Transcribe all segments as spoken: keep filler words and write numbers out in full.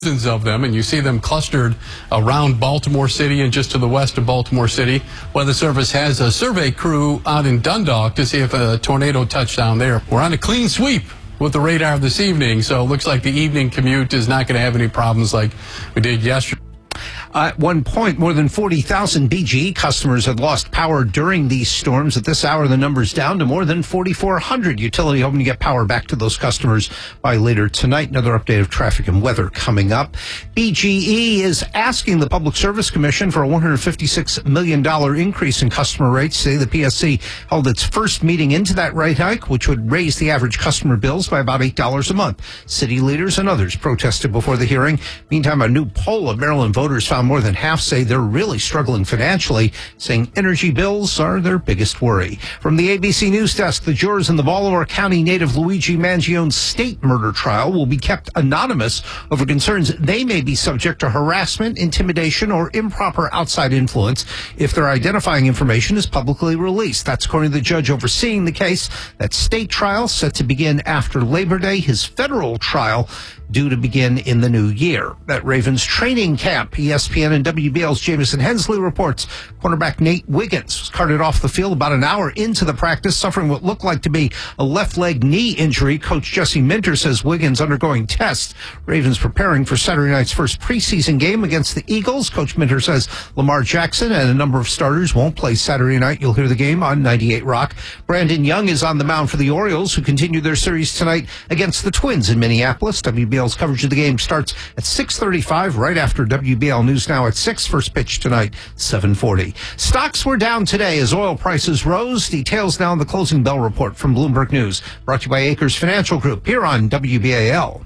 Thousands of them, and you see them clustered around Baltimore City and just to the west of Baltimore City. Weather Service has a survey crew out in Dundalk to see if a tornado touched down there. We're on a clean sweep with the radar this evening, so it looks like the evening commute is not going to have any problems like we did yesterday. At one point, more than forty thousand B G E customers had lost power during these storms. At this hour, the number's down to more than forty-four hundred. Utility hoping to get power back to those customers by later tonight. Another update of traffic and weather coming up. B G E is asking the Public Service Commission for a one hundred fifty-six million dollars increase in customer rates. Today, the P S C held its first meeting into that rate hike, which would raise the average customer bills by about eight dollars a month. City leaders and others protested before the hearing. Meantime, a new poll of Maryland voters found more than half say they're really struggling financially, saying energy bills are their biggest worry. From the A B C News Desk, the jurors in the Baltimore County native Luigi Mangione's state murder trial will be kept anonymous over concerns they may be subject to harassment, intimidation, or improper outside influence if their identifying information is publicly released. That's according to the judge overseeing the case. That state trial set to begin after Labor Day. His federal trial due to begin in the new year. At Ravens training camp, E S P N and W B L's Jamison Hensley reports cornerback Nate Wiggins was carted off the field about an hour into the practice, suffering what looked like to be a left leg knee injury. Coach Jesse Minter says Wiggins undergoing tests. Ravens preparing for Saturday night's first preseason game against the Eagles. Coach Minter says Lamar Jackson and a number of starters won't play Saturday night. You'll hear the game on ninety-eight Rock. Brandon Young is on the mound for the Orioles, who continue their series tonight against the Twins in Minneapolis. W B L's coverage of the game starts at six thirty-five, right after W B L News Now at six. First pitch tonight, seven forty. Stocks were down today as oil prices rose. Details now in the closing bell report from Bloomberg News. Brought to you by Acres Financial Group here on W B A L.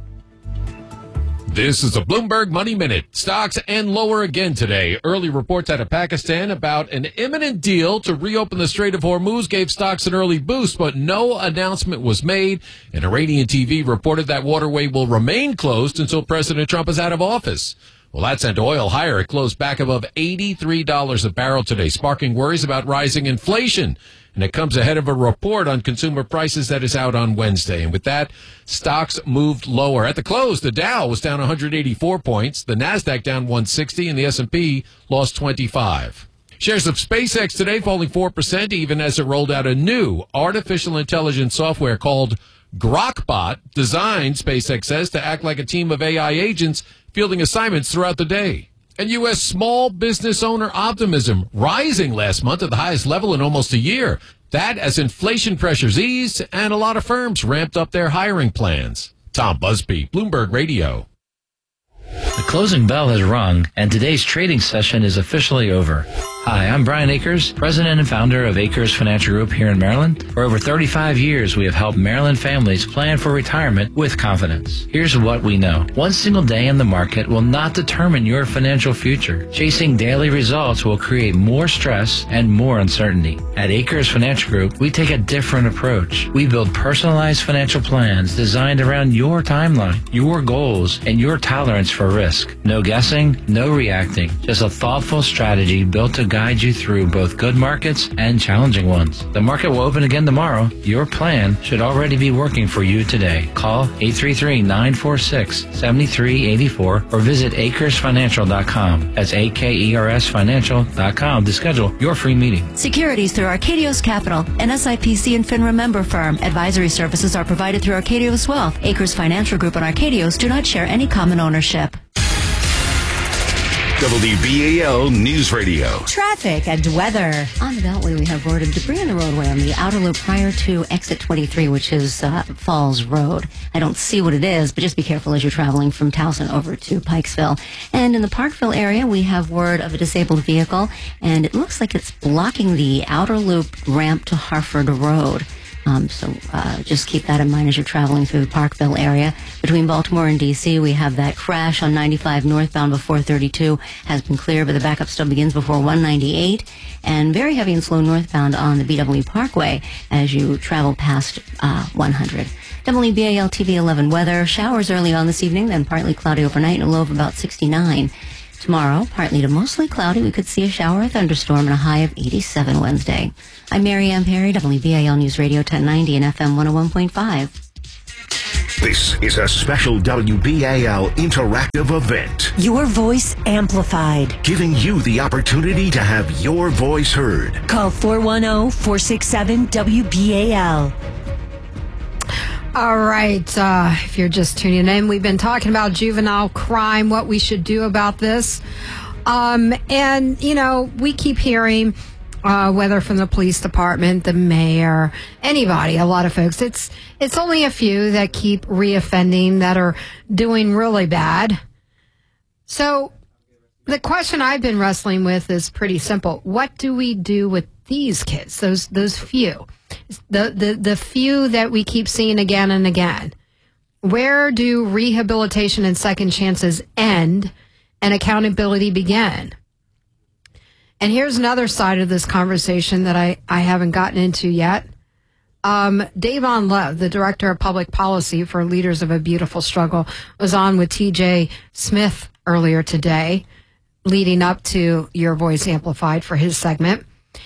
This is a Bloomberg Money Minute. Stocks end lower again today. Early reports out of Pakistan about an imminent deal to reopen the Strait of Hormuz gave stocks an early boost, but no announcement was made. And Iranian T V reported that waterway will remain closed until President Trump is out of office. Well, that sent oil higher. It closed back above eighty-three dollars a barrel today, sparking worries about rising inflation. And it comes ahead of a report on consumer prices that is out on Wednesday. And with that, stocks moved lower. At the close, the Dow was down one hundred eighty-four points, the NASDAQ down one hundred sixty, and the S and P lost twenty-five. Shares of SpaceX today falling four percent, even as it rolled out a new artificial intelligence software called Grokbot, designed, SpaceX says, to act like a team of A I agents fielding assignments throughout the day. And U S small business owner optimism rising last month at the highest level in almost a year. That as inflation pressures eased and a lot of firms ramped up their hiring plans. Tom Busby, Bloomberg Radio. The closing bell has rung, and today's trading session is officially over. Hi, I'm Brian Akers, president and founder of Akers Financial Group here in Maryland. For over thirty-five years, we have helped Maryland families plan for retirement with confidence. Here's what we know. One single day in the market will not determine your financial future. Chasing daily results will create more stress and more uncertainty. At Akers Financial Group, we take a different approach. We build personalized financial plans designed around your timeline, your goals, and your tolerance for risk. No guessing, no reacting, just a thoughtful strategy built to guide you through both good markets and challenging ones. The market will open again tomorrow. Your plan should already be working for you today. Call eight three three, nine four six, seven three eight four or visit acres financial dot com. That's A K E R S financial dot com to schedule your free meeting. Securities through Arcadios Capital, an S I P C and FINRA member firm. Advisory services are provided through Arcadios Wealth. Acres Financial Group and Arcadios do not share any common ownership. W B A L News Radio. Traffic and weather. On the Beltway, we have word of debris on the roadway on the outer loop prior to exit twenty-three, which is uh, Falls Road. I don't see what it is, but just be careful as you're traveling from Towson over to Pikesville. And in the Parkville area, we have word of a disabled vehicle, and it looks like it's blocking the outer loop ramp to Harford Road. Um, so uh, just keep that in mind as you're traveling through the Parkville area. Between Baltimore and D C, we have that crash on ninety-five northbound before thirty-two has been cleared, but the backup still begins before one ninety-eight. And very heavy and slow northbound on the B W Parkway as you travel past uh, one hundred. W B A L T V eleven weather. Showers early on this evening, then partly cloudy overnight and a low of about sixty-nine. Tomorrow, partly to mostly cloudy. We could see a shower or thunderstorm and a high of eighty-seven Wednesday. I'm Mary Ann Perry, W B A L News Radio ten ninety and F M one oh one point five. This is a special W B A L interactive event, Your voice amplified. giving you the opportunity to have your voice heard. Call four one zero, four six seven, W B A L. All right. Uh, if you're just tuning in, we've been talking about juvenile crime, what we should do about this. Um, and, you know, we keep hearing, uh, whether from the police department, the mayor, anybody, a lot of folks, it's, it's only a few that keep reoffending, that are doing really bad. So the question I've been wrestling with is pretty simple. What do we do with these kids, those, those few? The, the the few that we keep seeing again and again. Where do rehabilitation and second chances end and accountability begin? And here's another side of this conversation that I, I haven't gotten into yet. Um, Davon Love, the Director of Public Policy for Leaders of a Beautiful Struggle, was on with T J Smith earlier today, leading up to Your Voice Amplified for his segment.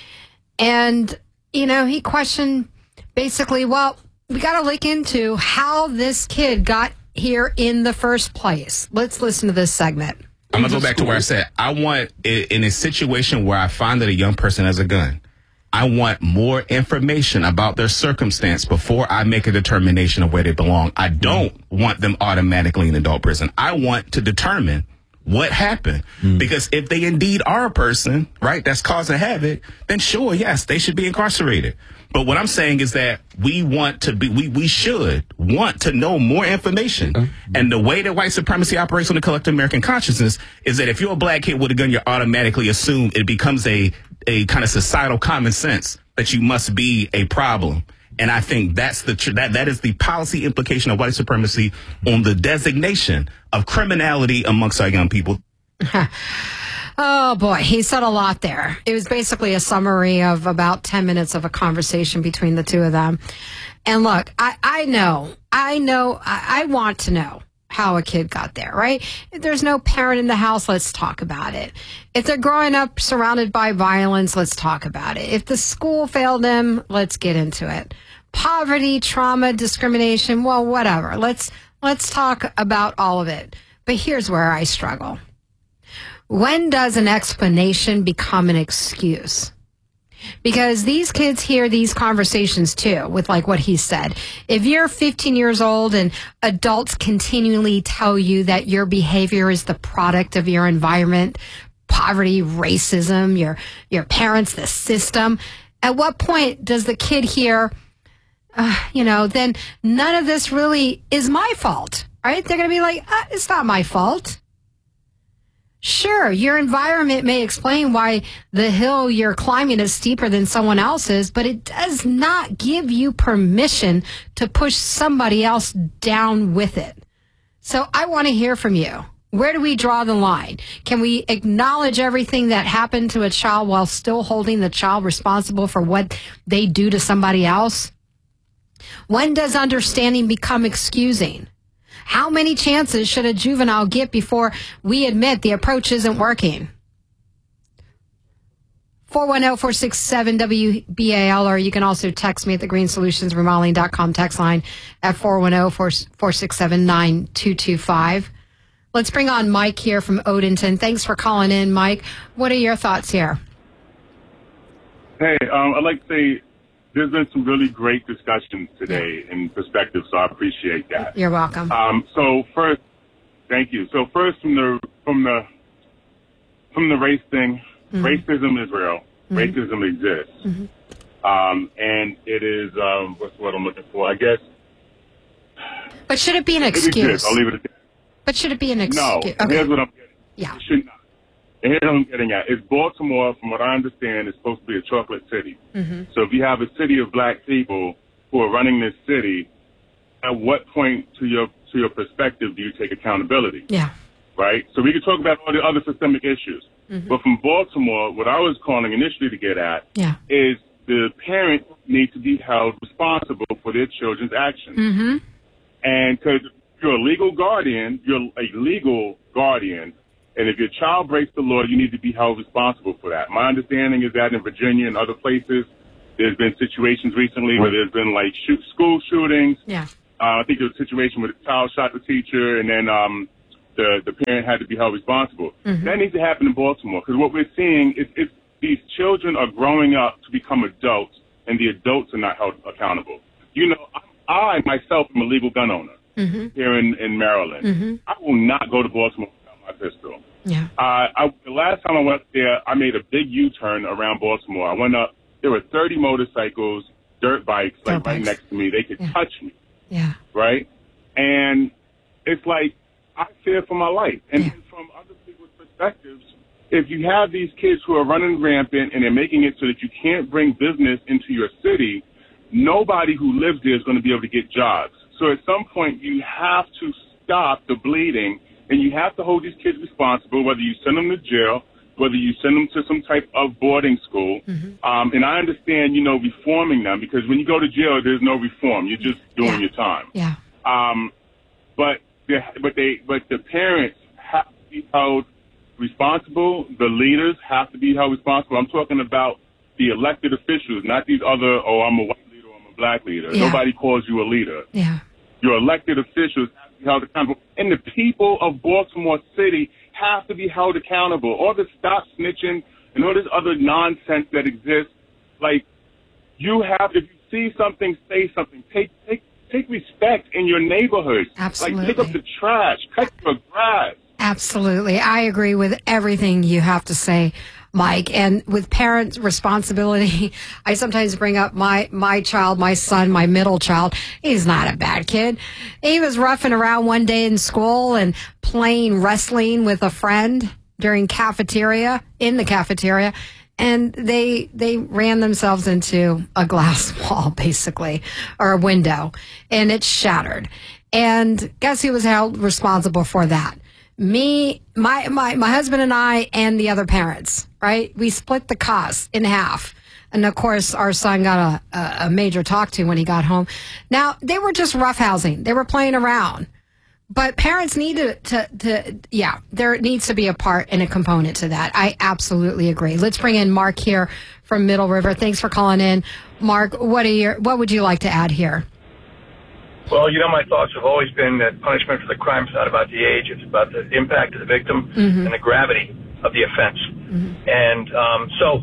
And you know, he questioned basically, well, we got to look into how this kid got here in the first place. Let's listen to this segment. I'm going to go back to where I said, I want, in a situation where I find that a young person has a gun, I want more information about their circumstance before I make a determination of where they belong. I don't want them automatically in adult prison. I want to determine what happened. Mm. Because if they indeed are a person, right, that's causing havoc, then sure, yes, they should be incarcerated. But what I'm saying is that we want to be, we, we should want to know more information. Mm. And the way that white supremacy operates on the collective American consciousness is that if you're a black kid with a gun, you're automatically assumed it becomes a, a kind of societal common sense that you must be a problem. And I think that's the tr- that that is the policy implication of white supremacy on the designation of criminality amongst our young people. Oh, boy, he said a lot there. It was basically a summary of about ten minutes of a conversation between the two of them. And look, I, I know, I know, I, I want to know how a kid got there, right? If there's no parent in the house, let's talk about it. If they're growing up surrounded by violence, let's talk about it. If the school failed them, let's get into it. Poverty, trauma, discrimination, well, whatever. Let's let's talk about all of it. But here's where I struggle. When does an explanation become an excuse? Because these kids hear these conversations too, with like what he said. If you're fifteen years old and adults continually tell you that your behavior is the product of your environment, poverty, racism, your your parents, the system, at what point does the kid hear, uh, you know, then none of this really is my fault, right? They're going to be like, uh, it's not my fault. Sure, your environment may explain why the hill you're climbing is steeper than someone else's, but it does not give you permission to push somebody else down with it. So I want to hear from you. Where do we draw the line? Can we acknowledge everything that happened to a child while still holding the child responsible for what they do to somebody else? When does understanding become excusing? How many chances should a juvenile get before we admit the approach isn't working? four one zero, four six seven, W B A L, or you can also text me at the green solutions remodeling dot com text line at four one zero, four six seven, nine two two five. Let's bring on Mike here from Odenton. Thanks for calling in, Mike. What are your thoughts here? Hey, um, I'd like to say there's been some really great discussions today in perspective, so I appreciate that. You're welcome. Um, so first, thank you. So first, from the from the from the race thing, mm-hmm. racism is real. Mm-hmm. Racism exists, mm-hmm. um, and it is um, what's what I'm looking for, I guess. But should it be an excuse? It exists. I'll leave it at that. But should it be an excuse? No. Okay. Here's what I'm getting. Yeah. It should not. And here's what I'm getting at. Is Baltimore, from what I understand, is supposed to be a chocolate city. Mm-hmm. So if you have a city of black people who are running this city, at what point, to your to your perspective, do you take accountability? Yeah. Right? So we can talk about all the other systemic issues. Mm-hmm. But from Baltimore, what I was calling initially to get at yeah. is the parents need to be held responsible for their children's actions. Mm-hmm. And because you're a legal guardian, you're a legal guardian, and if your child breaks the law, you need to be held responsible for that. My understanding is that in Virginia and other places, there's been situations recently where there's been like shoot, school shootings, yeah. Uh, I think there was a situation where the child shot the teacher, and then um, the the parent had to be held responsible. Mm-hmm. That needs to happen in Baltimore, because what we're seeing is, is these children are growing up to become adults, and the adults are not held accountable. You know, I, I myself am a legal gun owner mm-hmm. here in, in Maryland. Mm-hmm. I will not go to Baltimore without my pistol. Yeah. Uh, I, the last time I went there, I made a big U-turn around Baltimore. I went up. There were thirty motorcycles, dirt bikes, like dirt right bikes. next to me. They could yeah. touch me. Yeah. Right? And it's like, I fear for my life. And yeah. from other people's perspectives, if you have these kids who are running rampant and they're making it so that you can't bring business into your city, nobody who lives there is going to be able to get jobs. So at some point, you have to stop the bleeding. And you have to hold these kids responsible, whether you send them to jail, whether you send them to some type of boarding school. Mm-hmm. Um, and I understand, you know, reforming them, because when you go to jail, there's no reform. You're just doing yeah. your time. Yeah. Um, but the, but they but the parents have to be held responsible. The leaders have to be held responsible. I'm talking about the elected officials, not these other, oh, I'm a white leader or I'm a black leader. Yeah. Nobody calls you a leader. Yeah. Your elected officials have to be held accountable. And the people of Baltimore City have to be held accountable. All this stop snitching and all this other nonsense that exists, like, you have, if you see something, say something. Take take take respect in your neighborhood. Absolutely. Like, pick up the trash, cut your grass. Absolutely. I agree with everything you have to say, Mike. And with parent responsibility, I sometimes bring up my, my child, my son, my middle child. He's not a bad kid. He was roughing around one day in school and playing wrestling with a friend during cafeteria, in the cafeteria. And they, they ran themselves into a glass wall, basically, or a window, and it shattered. And guess who was held responsible for that? Me, my, my, my husband and I, and the other parents, right? We split the cost in half. And of course, our son got a, a, a major talk to when he got home. Now, they were just roughhousing. They were playing around. But parents need to, to, to, yeah, there needs to be a part and a component to that. I absolutely agree. Let's bring in Mark here from Middle River. Thanks for calling in. Mark, what are your, what would you like to add here? Well, you know, my thoughts have always been that punishment for the crime is not about the age. It's about the impact of the victim mm-hmm. and the gravity of the offense. Mm-hmm. And um, so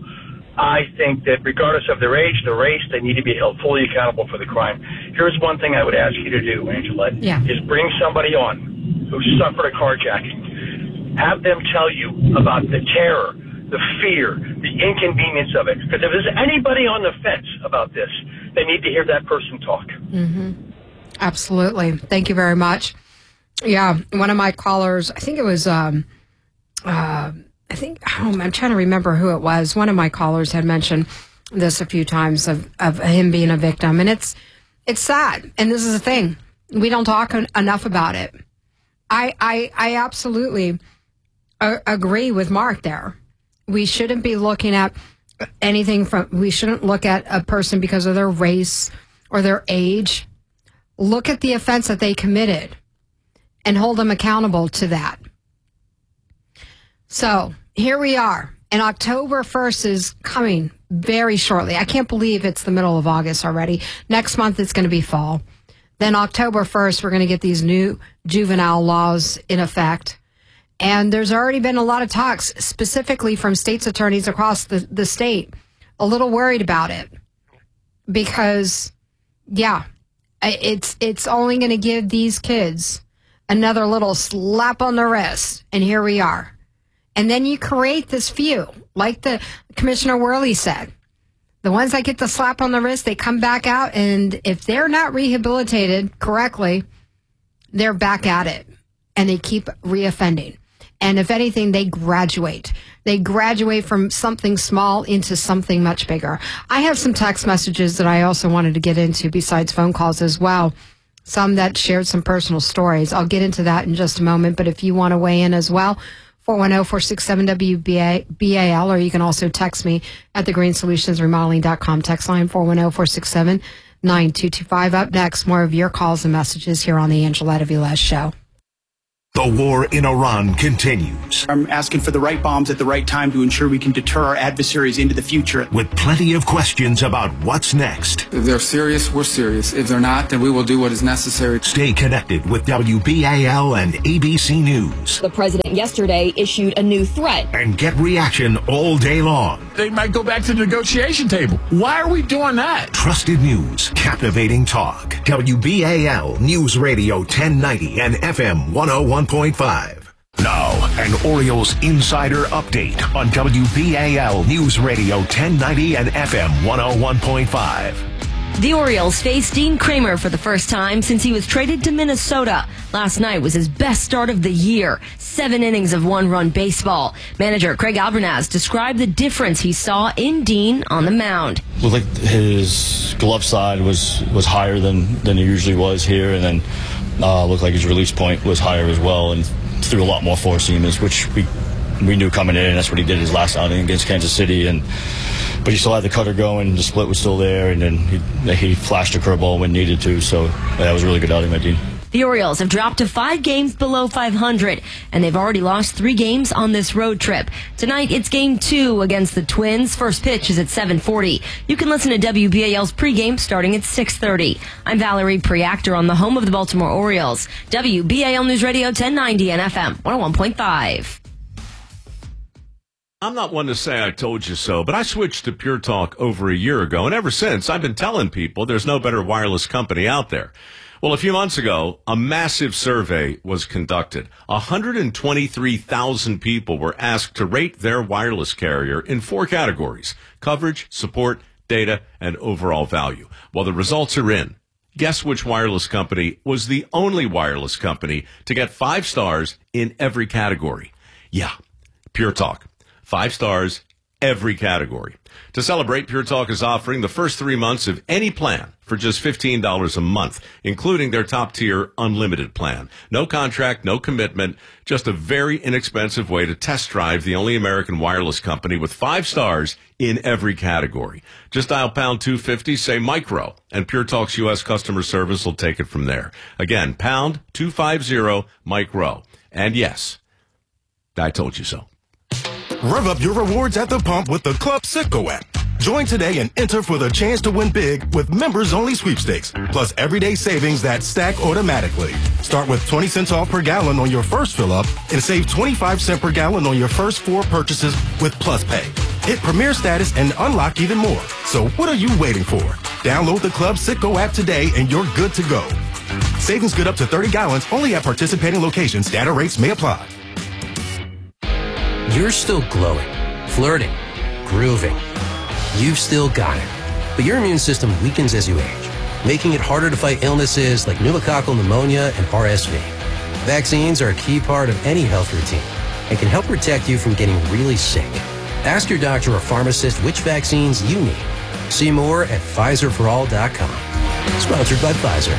I think that regardless of their age, their race, they need to be held fully accountable for the crime. Here's one thing I would ask you to do, Angelette, yeah. is bring somebody on who suffered a carjacking. Have them tell you about the terror, the fear, the inconvenience of it. Because if there's anybody on the fence about this, they need to hear that person talk. Mm-hmm. Absolutely. Thank you very much. Yeah, one of my callers, I think it was, um, uh, I think, oh, I'm trying to remember who it was. One of my callers had mentioned this a few times of, of him being a victim. And it's it's sad. And this is the thing. We don't talk en- enough about it. I, I, I absolutely a- agree with Mark there. We shouldn't be looking at anything from, we shouldn't look at a person because of their race or their age. Look at the offense that they committed and hold them accountable to that. So here we are. And October first is coming very shortly. I can't believe it's the middle of August already. Next month, it's going to be fall. Then October first, we're going to get these new juvenile laws in effect. And there's already been a lot of talks, specifically from state's attorneys across the, the state, a little worried about it. Because, yeah, it's it's only going to give these kids another little slap on the wrist. And here we are. And then you create this few, like the Commissioner Worley said. The ones that get the slap on the wrist, they come back out, and if they're not rehabilitated correctly, they're back at it, and they keep reoffending. And if anything, they graduate. They graduate from something small into something much bigger. I have some text messages that I also wanted to get into besides phone calls as well. Some that shared some personal stories. I'll get into that in just a moment, but if you want to weigh in as well, four one zero, four six seven, W B A L, or you can also text me at the green solutions remodeling dot com. Text line four one zero, four six seven, nine two two five. Up next, more of your calls and messages here on the Angelette Aviles Show. The war in Iran continues. I'm asking for the right bombs at the right time to ensure we can deter our adversaries into the future. With plenty of questions about what's next. If they're serious, we're serious. If they're not, then we will do what is necessary. Stay connected with W B A L and A B C News. The president yesterday issued a new threat. And get reaction all day long. They might go back to the negotiation table. Why are we doing that? Trusted news, captivating talk. W B A L News Radio ten ninety and F M one oh one point five. Now, an Orioles insider update on W B A L News Radio ten ninety and F M one oh one point five. The Orioles faced Dean Kramer for the first time since he was traded to Minnesota. Last night was his best start of the year. Seven innings of one-run baseball. Manager Craig Albernaz described the difference he saw in Dean on the mound. Looked like his glove side was, was higher than, than it usually was here, and then uh, looked like his release point was higher as well, and threw a lot more four seamers, which we we knew coming in, and that's what he did his last outing against Kansas City. And but he still had the cutter going, the split was still there, and then he, he flashed a curveball when needed to. So yeah, that was a really good outing by Dean. The Orioles have dropped to five games below five hundred, and they've already lost three games on this road trip. Tonight, it's game two against the Twins. First pitch is at seven forty. You can listen to W B A L's pregame starting at six thirty. I'm Valerie Preactor on the home of the Baltimore Orioles. W B A L News Radio ten ninety and F M one oh one point five. I'm not one to say I told you so, but I switched to Pure Talk over a year ago, and ever since, I've been telling people there's no better wireless company out there. Well, a few months ago, a massive survey was conducted. one hundred twenty-three thousand people were asked to rate their wireless carrier in four categories: coverage, support, data, and overall value. Well, the results are in. Guess which wireless company was the only wireless company to get five stars in every category? Yeah, Pure Talk. Five stars, every category. To celebrate, Pure Talk is offering the first three months of any plan for just fifteen dollars a month, including their top-tier unlimited plan. No contract, no commitment, just a very inexpensive way to test drive the only American wireless company with five stars in every category. Just dial pound two fifty, say micro, and Pure Talk's U S customer service will take it from there. Again, pound two fifty, micro. And yes, I told you so. Rev up your rewards at the pump with the Club Citgo app. Join today and enter for the chance to win big with members-only sweepstakes, plus everyday savings that stack automatically. Start with twenty cents off per gallon on your first fill-up and save twenty-five cents per gallon on your first four purchases with Plus Pay. Hit Premier status and unlock even more. So what are you waiting for? Download the Club Citgo app today and you're good to go. Savings good up to thirty gallons only at participating locations. Data rates may apply. You're still glowing, flirting, grooving. You've still got it. But your immune system weakens as you age, making it harder to fight illnesses like pneumococcal pneumonia and R S V. Vaccines are a key part of any health routine and can help protect you from getting really sick. Ask your doctor or pharmacist which vaccines you need. See more at Pfizer for all dot com. Sponsored by Pfizer.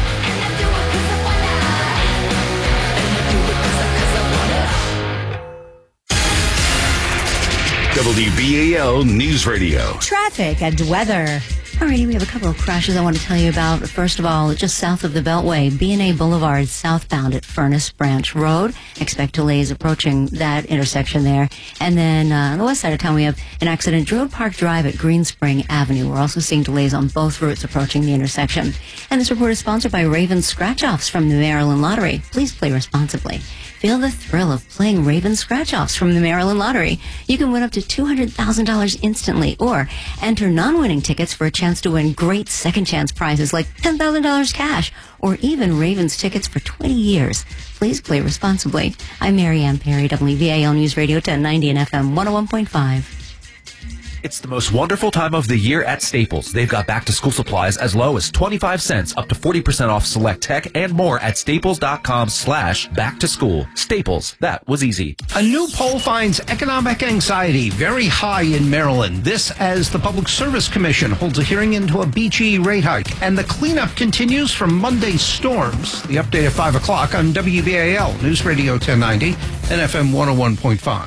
W B A L News Radio. Traffic and weather. Alrighty, we have a couple of crashes I want to tell you about. First of all, just south of the Beltway, B and A Boulevard southbound at Furnace Branch Road. Expect delays approaching that intersection there. And then uh, on the west side of town, we have an accident. Druid Park Drive at Greenspring Avenue. We're also seeing delays on both routes approaching the intersection. And this report is sponsored by Raven Scratch-Offs from the Maryland Lottery. Please play responsibly. Feel the thrill of playing Raven Scratch-Offs from the Maryland Lottery. You can win up to two hundred thousand dollars instantly, or enter non-winning tickets for a chance to win great second chance prizes like ten thousand dollars cash, or even Ravens tickets for twenty years. Please play responsibly. I'm Mary Ann Perry, W B A L News Radio ten ninety and F M one oh one point five. It's the most wonderful time of the year at Staples. They've got back-to-school supplies as low as twenty-five cents, up to forty percent off select tech, and more at staples.com slash back-to-school. Staples. That was easy. A new poll finds economic anxiety very high in Maryland. This as the Public Service Commission holds a hearing into a B G E rate hike. And the cleanup continues from Monday's storms. The update at five o'clock on W B A L News Radio ten ninety and F M one oh one point five.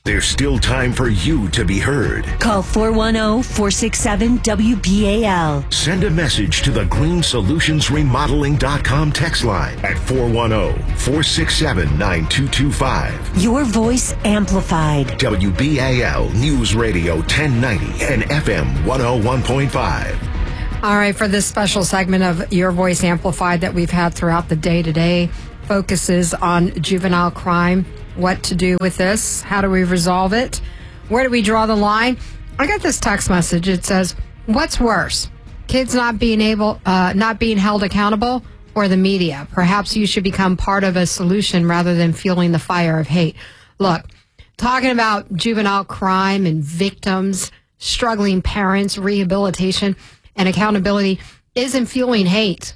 There's still time for you to be heard. Call four one zero, four six seven, W B A L. Send a message to the green solutions remodeling dot com text line at four one zero, four six seven, nine two two five. Your voice amplified. W B A L News Radio ten ninety and F M one oh one point five. All right, for this special segment of Your Voice Amplified that we've had throughout the day today, focuses on juvenile crime. What to do with this? How do we resolve it? Where do we draw the line? I got this text message. It says, what's worse? Kids not being able, uh, not being held accountable, or the media? Perhaps you should become part of a solution rather than fueling the fire of hate. Look, talking about juvenile crime and victims, struggling parents, rehabilitation, and accountability isn't fueling hate.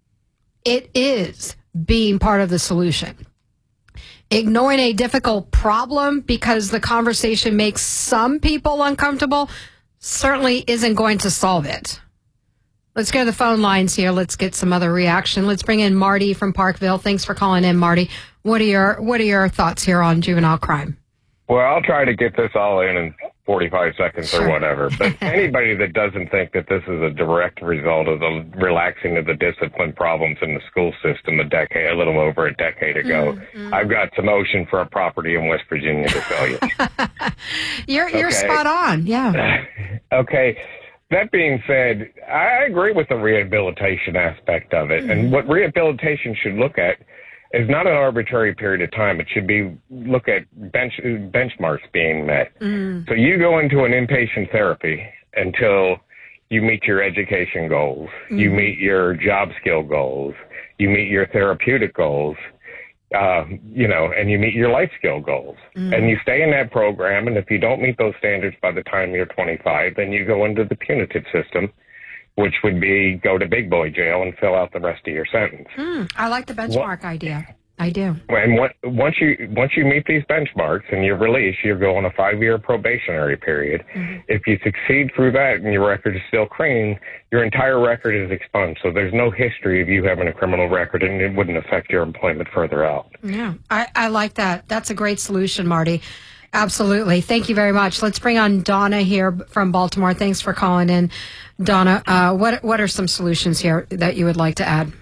It is being part of the solution. Ignoring a difficult problem because the conversation makes some people uncomfortable certainly isn't going to solve it. Let's go to the phone lines here. Let's get some other reaction. Let's bring in Marty from Parkville. Thanks for calling in, Marty. What are your What are your thoughts here on juvenile crime? Well, I'll try to get this all in in forty-five seconds Sure. or whatever. But anybody that doesn't think that this is a direct result of the relaxing of the discipline problems in the school system a decade, a little over a decade ago, Mm-hmm. I've got some ocean for a property in West Virginia to sell you. You're You're Okay. spot on. Yeah. Okay. That being said, I agree with the rehabilitation aspect of it. And what rehabilitation should look at is not an arbitrary period of time. It should be look at bench benchmarks being met. Mm. So you go into an inpatient therapy until you meet your education goals, you Mhm. meet your job skill goals, you meet your therapeutic goals, uh, you know, and you meet your life skill goals. Mm. And you stay in that program, and if you don't meet those standards by the time you're twenty-five, then you go into the punitive system, which would be go to big boy jail and fill out the rest of your sentence. Mm, I like the benchmark idea. I do. And what, once you once you meet these benchmarks and you're released, you go on a five-year probationary period. Mm-hmm. If you succeed through that and your record is still clean, your entire record is expunged. So there's no history of you having a criminal record, and it wouldn't affect your employment further out. Yeah, I, I like that. That's a great solution, Marty. Absolutely. Thank you very much. Let's bring on Donna here from Baltimore. Thanks for calling in, Donna. Uh, what what are some solutions here that you would like to add?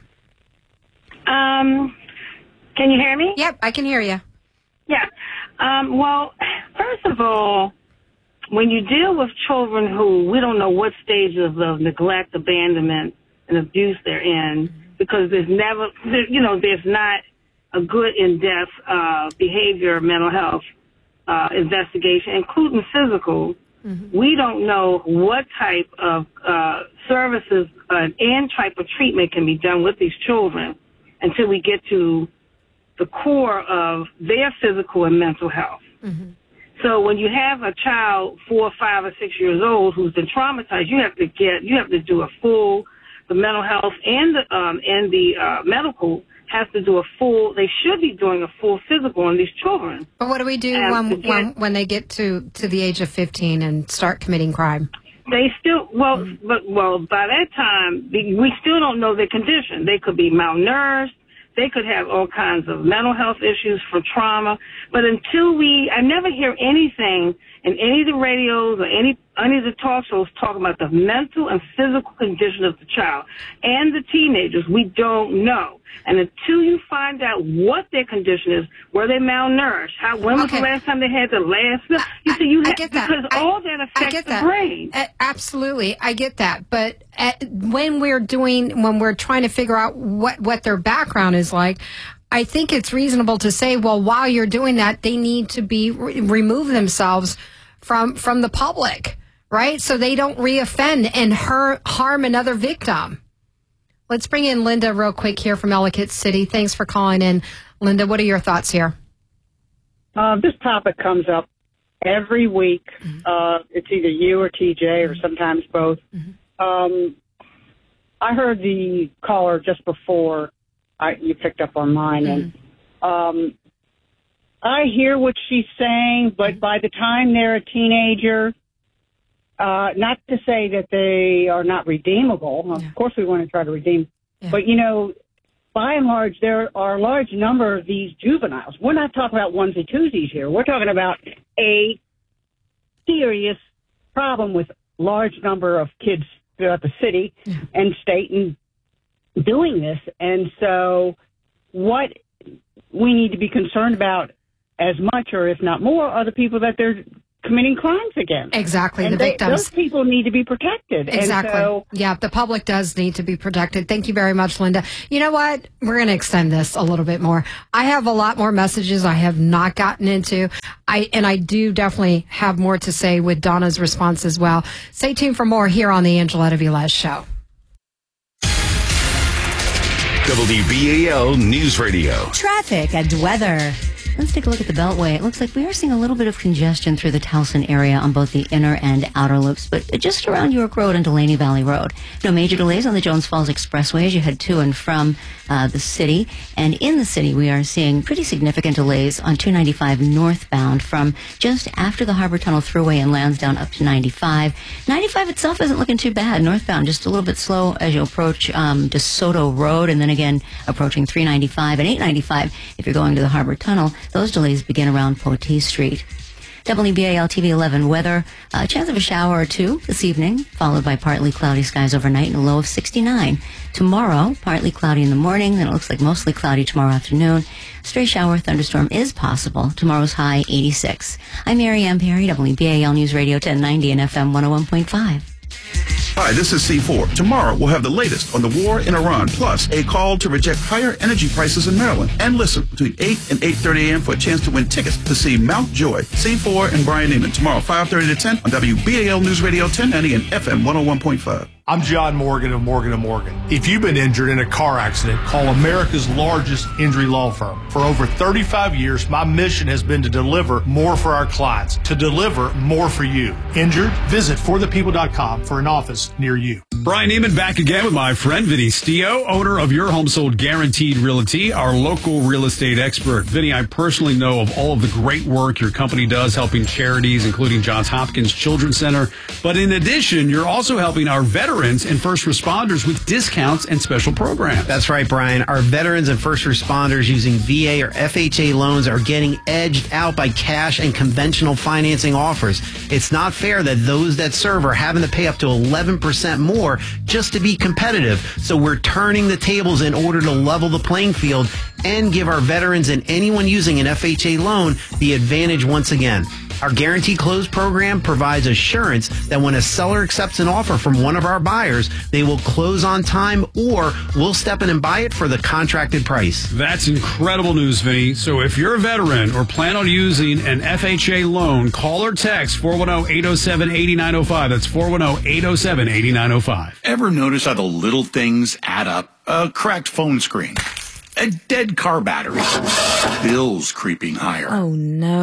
Um, can you hear me? Yep, I can hear you. Yeah. Um, well, first of all, when you deal with children who we don't know what stages of neglect, abandonment, and abuse they're in, because there's never, there, you know, there's not a good in-depth uh, behavior, mental health uh, investigation, including physical. Mm-hmm. We don't know what type of uh, services uh, and type of treatment can be done with these children until we get to the core of their physical and mental health. Mm-hmm. So when you have a child four, five, or six years old who's been traumatized, you have to get, you have to do a full, the mental health and the um, and the uh, medical has to do a full. They should be doing a full physical on these children. But what do we do And to when, get- when when they get to, to the age of fifteen and start committing crime? They still, well, but well, by that time, the- we still don't know their condition. They could be malnourished. They could have all kinds of mental health issues from trauma. But until we, I never hear anything in any of the radios or any, any of the talk shows talking about the mental and physical condition of the child and the teenagers. We don't know. And until you find out what their condition is, were they malnourished? How, when was the last time they had the last meal? You see, you I have, get that. because I- all that I affects get the that. brain. A- absolutely, I get that. But at, when we're doing, when we're trying to figure out what what their background is like, I think it's reasonable to say, well, while you're doing that, they need to be re- remove themselves from from the public, right? So they don't reoffend and hurt, harm another victim. Let's bring in Linda real quick here from Ellicott City. Thanks for calling in, Linda. What are your thoughts here? Uh, this topic comes up every week. Uh, it's either you or T J or sometimes both. Um, I heard the caller just before I, you picked up on mine, and um, I hear what she's saying, but by the time they're a teenager, uh, not to say that they are not redeemable. Of course, we want to try to redeem, but you know, by and large, there are a large number of these juveniles. We're not talking about onesie twosies here. We're talking about a serious problem with large number of kids throughout the city and state and doing this. And so what we need to be concerned about as much, or if not more, are the people that they're committing crimes against. Exactly, and the they, victims. Those people need to be protected. Exactly. And so, yeah, the public does need to be protected. Thank you very much, Linda. You know what? We're going to extend this a little bit more. I have a lot more messages I have not gotten into. I and I do definitely have more to say with Donna's response as well. Stay tuned for more here on the Angela Velez Show. W B A L News Radio. Traffic and weather. Let's take a look at the Beltway. It looks like we are seeing a little bit of congestion through the Towson area on both the inner and outer loops, but just around York Road and Delaney Valley Road. No major delays on the Jones Falls Expressway as you head to and from uh, the city. And in the city, we are seeing pretty significant delays on two ninety-five northbound from just after the Harbor Tunnel Thruway in Lansdowne up to ninety-five. ninety-five itself isn't looking too bad. Northbound, just a little bit slow as you approach um, DeSoto Road, and then again approaching three ninety-five and eight ninety-five if you're going to the Harbor Tunnel. Those delays begin around Poteet Street. W B A L T V eleven weather, a chance of a shower or two this evening, followed by partly cloudy skies overnight and a low of sixty-nine. Tomorrow, partly cloudy in the morning, then it looks like mostly cloudy tomorrow afternoon. Stray shower thunderstorm is possible. Tomorrow's high, eighty-six. I'm Mary Ann Perry, W B A L News Radio ten ninety and F M one oh one point five. Hi, this is C four. Tomorrow we'll have the latest on the war in Iran, plus a call to reject higher energy prices in Maryland. And listen between eight and eight thirty a.m. for a chance to win tickets to see Mount Joy, C four, and Brian Neiman tomorrow, five thirty to ten on W B A L News Radio ten ninety and F M one oh one point five. I'm John Morgan of Morgan and Morgan. If you've been injured in a car accident, call America's largest injury law firm. For over thirty-five years, my mission has been to deliver more for our clients, to deliver more for you. Injured? Visit for the people dot com for an office near you. Brian Neiman back again with my friend Vinny Stio, owner of Your Home Sold Guaranteed Realty, our local real estate expert. Vinny, I personally know of all of the great work your company does helping charities, including Johns Hopkins Children's Center. But in addition, you're also helping our veterans and first responders with discounts and special programs. That's right, Brian. Our veterans and first responders using V A or F H A loans are getting edged out by cash and conventional financing offers. It's not fair that those that serve are having to pay up to eleven percent more just to be competitive. So we're turning the tables in order to level the playing field and give our veterans and anyone using an F H A loan the advantage once again. Our Guaranteed Close program provides assurance that when a seller accepts an offer from one of our buyers, they will close on time or we'll step in and buy it for the contracted price. That's incredible news, Vinny. So if you're a veteran or plan on using an F H A loan, call or text four one zero, eight zero seven, eight nine zero five. That's four one zero, eight zero seven, eight nine zero five. Ever notice how the little things add up? A cracked phone screen, a dead car battery, bills creeping higher. Oh,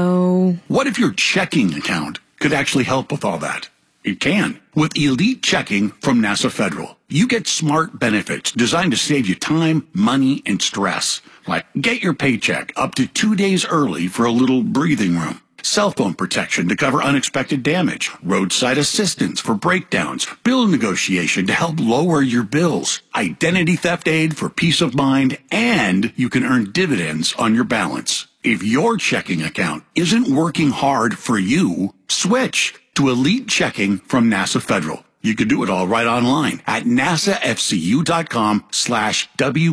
no. What if your checking account could actually help with all that? It can. With Elite Checking from NASA Federal, you get smart benefits designed to save you time, money, and stress. Like get your paycheck up to two days early for a little breathing room. Cell phone protection to cover unexpected damage, roadside assistance for breakdowns, bill negotiation to help lower your bills, identity theft aid for peace of mind, and you can earn dividends on your balance. If your checking account isn't working hard for you, switch to Elite Checking from NASA Federal. You can do it all right online at nasafcu.com slash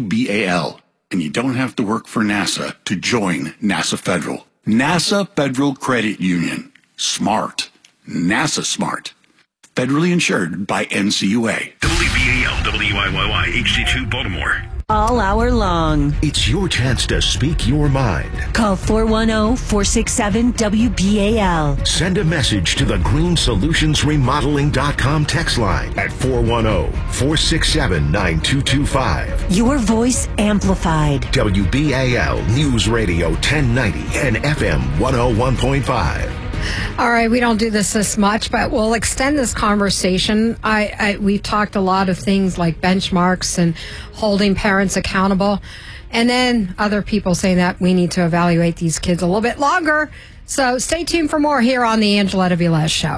WBAL. And you don't have to work for NASA to join NASA Federal. NASA Federal Credit Union. Smart. NASA smart. Federally insured by N C U A. W B A L W I Y Y H D two Baltimore. All hour long. It's your chance to speak your mind. Call four one zero, four six seven, W B A L. Send a message to the green solutions remodeling dot com text line at four one zero, four six seven, nine two two five. Your voice amplified. W B A L News Radio ten ninety and F M one oh one point five. All right, we don't do this this much, but we'll extend this conversation. I, I we've talked a lot of things like benchmarks and holding parents accountable, and then other people saying that we need to evaluate these kids a little bit longer. So stay tuned for more here on the Angela Velez Show.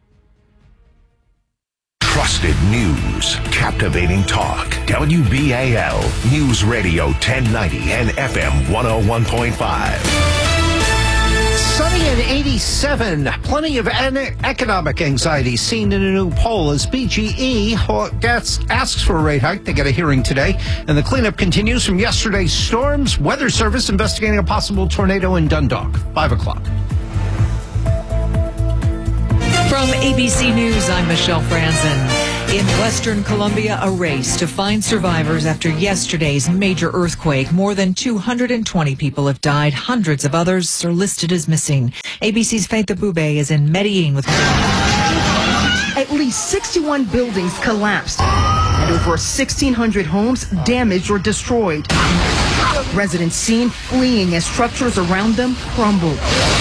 Trusted news, captivating talk. W B A L News Radio ten ninety and F M one oh one point five. Sunny and eighty-six. fifty-seven. Plenty of an- economic anxiety seen in a new poll as B G E gets, asks for a rate hike. They get a hearing today. And the cleanup continues from yesterday's storms. Weather Service investigating a possible tornado in Dundalk. Five o'clock. From A B C News, I'm Michelle Franzen. In Western Colombia, a race to find survivors after yesterday's major earthquake. More than two hundred twenty people have died. Hundreds of others are listed as missing. A B C's Faith Abube is in Medellin with... At least sixty-one buildings collapsed and over sixteen hundred homes damaged or destroyed. Residents seen fleeing as structures around them crumbled.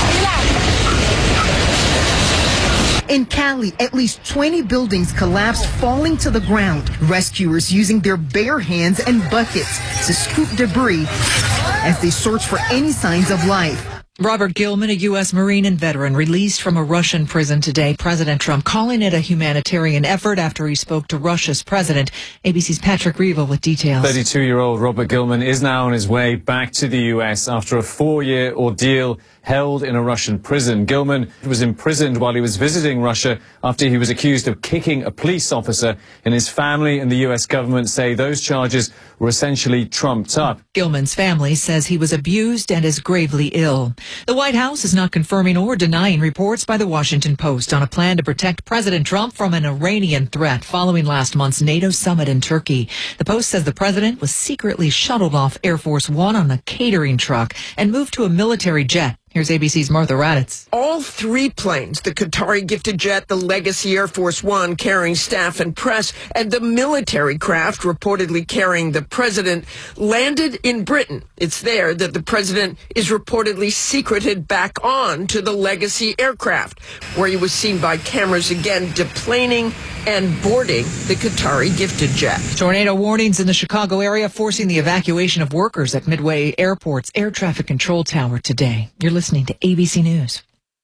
In Cali, at least twenty buildings collapsed, falling to the ground. Rescuers using their bare hands and buckets to scoop debris as they search for any signs of life. Robert Gilman, a U S Marine and veteran, released from a Russian prison today. President Trump calling it a humanitarian effort after he spoke to Russia's president. A B C's Patrick Reevell with details. thirty-two-year-old Robert Gilman is now on his way back to the U S after a four-year ordeal held in a Russian prison. Gilman was imprisoned while he was visiting Russia after he was accused of kicking a police officer, and his family and the U S government say those charges were essentially trumped up. Gilman's family says he was abused and is gravely ill. The White House is not confirming or denying reports by the Washington Post on a plan to protect President Trump from an Iranian threat following last month's NATO summit in Turkey. The Post says the president was secretly shuttled off Air Force One on a catering truck and moved to a military jet. Here's A B C's Martha Raddatz. All three planes, the Qatari gifted jet, the Legacy Air Force One carrying staff and press, and the military craft reportedly carrying the president, landed in Britain. It's there that the president is reportedly secreted back on to the Legacy aircraft, where he was seen by cameras again deplaning and boarding the Qatari gifted jet. Tornado warnings in the Chicago area forcing the evacuation of workers at Midway Airport's air traffic control tower today. You're listening to A B C News.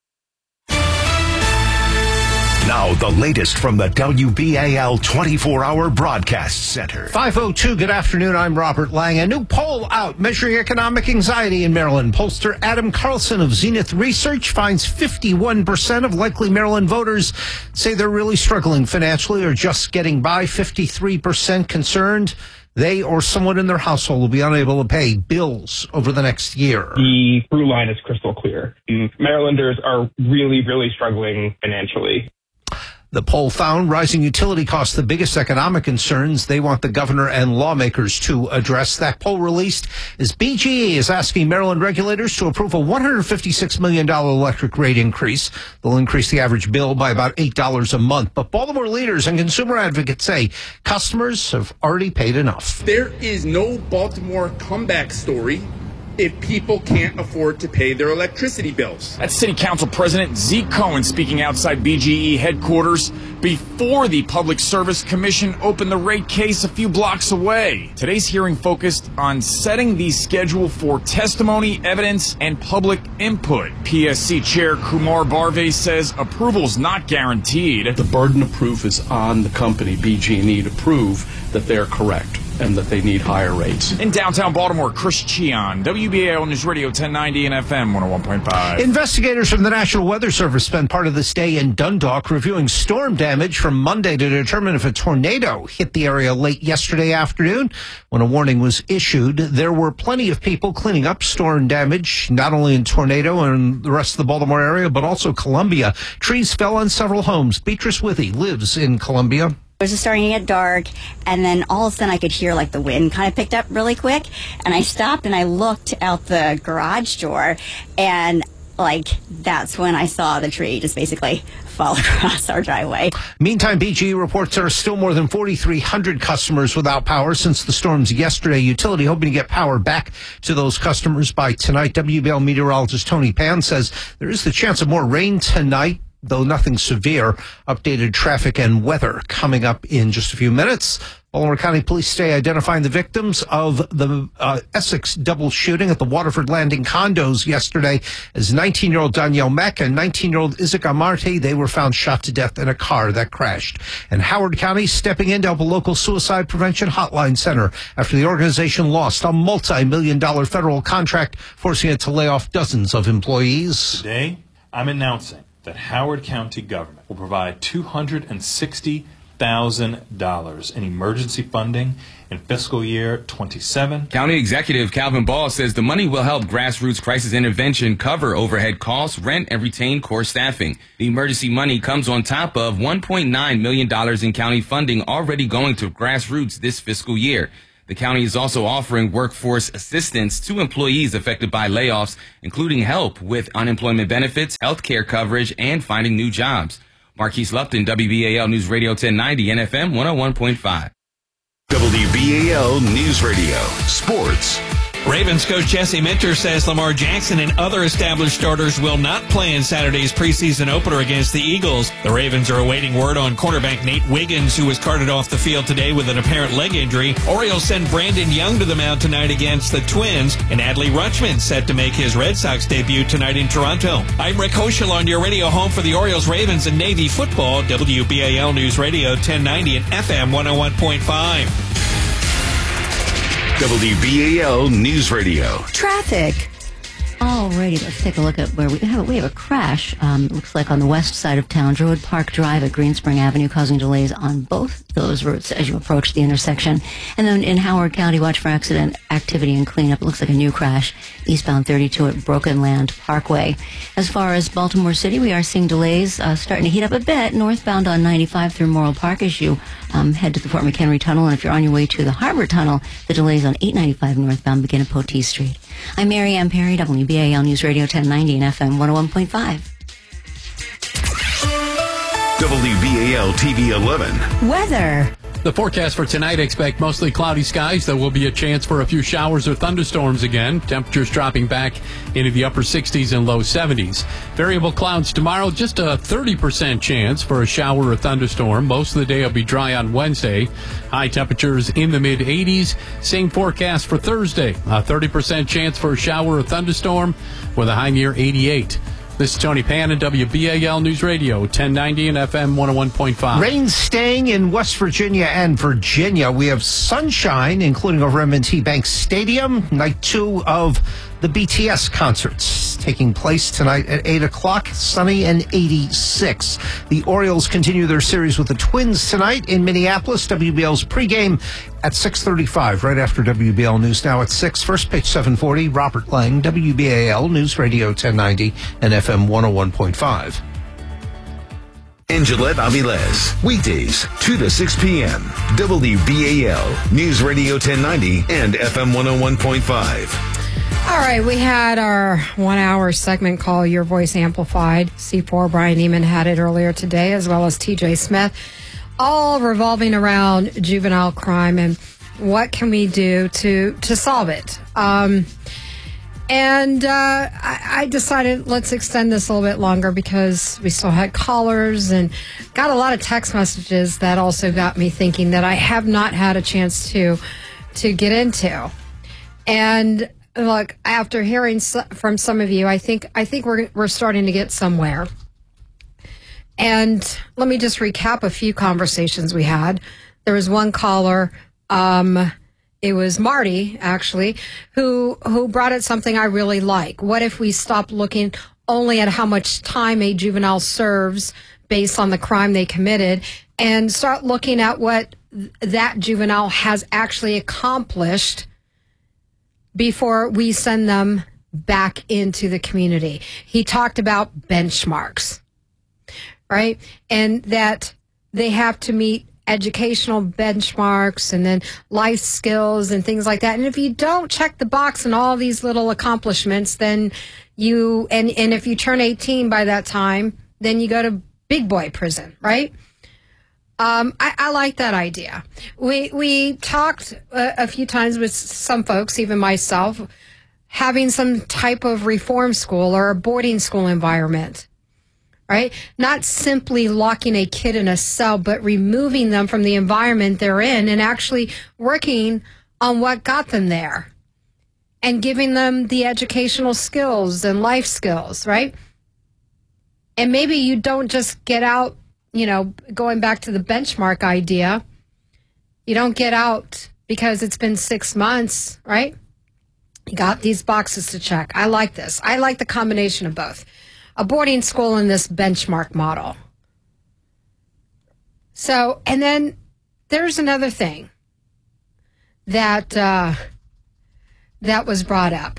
Now, the latest from the W B A L twenty-four hour Broadcast Center. five oh two, good afternoon. I'm Robert Lang. A new poll out measuring economic anxiety in Maryland. Pollster Adam Carlson of Zenith Research finds fifty-one percent of likely Maryland voters say they're really struggling financially or just getting by. fifty-three percent concerned they or someone in their household will be unable to pay bills over the next year. The through line is crystal clear. Marylanders are really, really struggling financially. The poll found rising utility costs the biggest economic concerns they want the governor and lawmakers to address. That poll released as B G E is asking Maryland regulators to approve a one hundred fifty-six million dollars electric rate increase. They'll increase the average bill by about eight dollars a month. But Baltimore leaders and consumer advocates say customers have already paid enough. There is no Baltimore comeback story if people can't afford to pay their electricity bills. That's City Council President Zeke Cohen speaking outside B G E headquarters before the Public Service Commission opened the rate case a few blocks away. Today's hearing focused on setting the schedule for testimony, evidence, and public input. P S C Chair Kumar Barve says approval's not guaranteed. The burden of proof is on the company, B G E, to prove that they're correct and that they need higher rates. In downtown Baltimore, Chris Cheon, W B A L News Radio ten ninety and F M one oh one point five. Investigators from the National Weather Service spent part of this day in Dundalk reviewing storm damage from Monday to determine if a tornado hit the area late yesterday afternoon. When a warning was issued, there were plenty of people cleaning up storm damage, not only in Tornado and the rest of the Baltimore area, but also Columbia. Trees fell on several homes. Beatrice Withy lives in Columbia. It was just starting to get dark, and then all of a sudden I could hear like the wind kind of picked up really quick, and I stopped and I looked out the garage door, and like that's when I saw the tree just basically fall across our driveway. Meantime, B G E reports there are still more than forty-three hundred customers without power since the storms yesterday. Utility hoping to get power back to those customers by tonight. W B A L meteorologist Tony Pan says there is the chance of more rain tonight, though nothing severe. Updated traffic and weather coming up in just a few minutes. Baltimore County Police today identifying the victims of the uh, Essex double shooting at the Waterford Landing condos yesterday as nineteen-year-old Danielle Mack and nineteen-year-old Isaac Amarte. They were found shot to death in a car that crashed. And Howard County stepping in to help a local suicide prevention hotline center after the organization lost a multi-million dollar federal contract, forcing it to lay off dozens of employees. Today, I'm announcing that Howard County government will provide two hundred sixty thousand dollars in emergency funding in fiscal year twenty-seven. County Executive Calvin Ball says the money will help grassroots crisis intervention cover overhead costs, rent, and retain core staffing. The emergency money comes on top of one point nine million dollars in county funding already going to grassroots this fiscal year. The county is also offering workforce assistance to employees affected by layoffs, including help with unemployment benefits, health care coverage, and finding new jobs. Marquise Lupton, W B A L News Radio ten ninety and F M one oh one point five. W B A L News Radio Sports. Ravens coach Jesse Minter says Lamar Jackson and other established starters will not play in Saturday's preseason opener against the Eagles. The Ravens are awaiting word on cornerback Nate Wiggins, who was carted off the field today with an apparent leg injury. Orioles send Brandon Young to the mound tonight against the Twins, and Adley Rutschman set to make his Red Sox debut tonight in Toronto. I'm Rick Hoschel on your radio home for the Orioles, Ravens, and Navy football, W B A L News Radio ten ninety and F M one oh one point five. W B A L News Radio. Traffic. Alrighty, let's take a look at where we have. We have a crash. Um, looks like on the west side of town, Druid Park Drive at Greenspring Avenue, causing delays on both those routes as you approach the intersection. And then in Howard County, watch for accident activity and cleanup. It looks like a new crash eastbound thirty-two at Broken Land Parkway. As far as Baltimore City, we are seeing delays uh, starting to heat up a bit northbound on ninety-five through Morrill Park as you um, head to the Fort McHenry Tunnel. And if you're on your way to the Harbor Tunnel, the delays on eight ninety-five northbound begin at Poteet Street. I'm Mary Ann Perry, W B A L News Radio ten ninety and F M one oh one point five. W B A L T V eleven. Weather. The forecast for tonight, expect mostly cloudy skies. There will be a chance for a few showers or thunderstorms again. Temperatures dropping back into the upper sixties and low seventies. Variable clouds tomorrow, just a thirty percent chance for a shower or thunderstorm. Most of the day will be dry on Wednesday. High temperatures in the mid eighties. Same forecast for Thursday. A thirty percent chance for a shower or thunderstorm with a high near eighty-eight. This is Tony Pan, W B A L News Radio, ten ninety and F M one oh one point five. Rain staying in West Virginia and Virginia. We have sunshine, including over M and T Bank Stadium. Night two of the B T S concerts taking place tonight at eight o'clock. Sunny and eighty-six. The Orioles continue their series with the Twins tonight in Minneapolis. W B L's pregame at six thirty-five, right after W B L News Now at six. First pitch seven forty. Robert Lang, W B A L News Radio ten ninety and F M one oh one point five. And Gillette Aviles, weekdays, two to six p.m. W B A L News Radio ten ninety and F M one oh one point five. All right, we had our one-hour segment called Your Voice Amplified. C four, Brian Neiman had it earlier today, as well as T J Smith, all revolving around juvenile crime and what can we do to, to solve it. Um, and uh, I, I decided let's extend this a little bit longer because we still had callers and got a lot of text messages that also got me thinking that I have not had a chance to to get into. And look, after hearing from some of you, I think I think we're we're starting to get somewhere. And let me just recap a few conversations we had. There was one caller, um, it was Marty, actually, who who brought up something I really like. What if we stop looking only at how much time a juvenile serves based on the crime they committed and start looking at what that juvenile has actually accomplished before we send them back into the community? He talked about benchmarks, right? And that they have to meet educational benchmarks and then life skills and things like that. And if you don't check the box on all these little accomplishments, then you, and, and if you turn eighteen by that time, then you go to big boy prison, right? Um, I, I like that idea. We we talked a, a few times with some folks, even myself, having some type of reform school or a boarding school environment, right? Not simply locking a kid in a cell, but removing them from the environment they're in and actually working on what got them there and giving them the educational skills and life skills, right? And maybe you don't just get out, you know, going back to the benchmark idea, you don't get out because it's been six months, right? You got these boxes to check. I like this. I like the combination of both. a boarding school in this benchmark model. So, and then there's another thing that uh, that was brought up.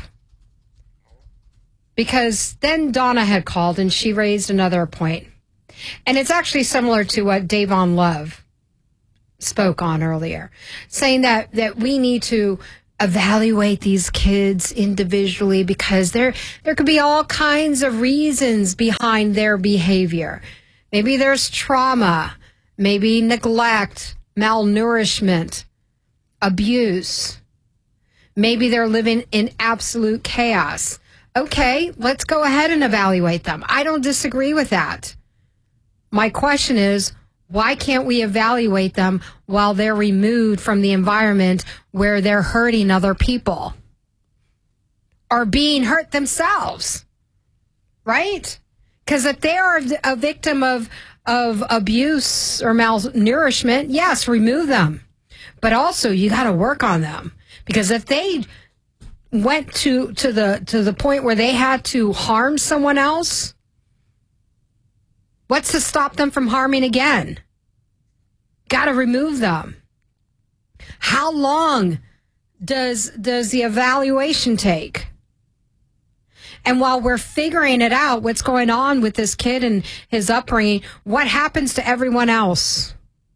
Because then Donna had called and she raised another point. And it's actually similar to what Davon Love spoke on earlier, saying that, that we need to evaluate these kids individually because there there could be all kinds of reasons behind their behavior. Maybe there's trauma, maybe neglect, malnourishment, abuse. Maybe they're living in absolute chaos. Okay, let's go ahead and evaluate them. I don't disagree with that. My question is, why can't we evaluate them while they're removed from the environment where they're hurting other people or being hurt themselves? Right? Because if they are a victim of, of abuse or malnourishment, yes, remove them. But also, you got to work on them. Because if they went to, to the to the point where they had to harm someone else, what's to stop them from harming again? Got to remove them. How long does does the evaluation take? And while we're figuring it out, what's going on with this kid and his upbringing, what happens to everyone else?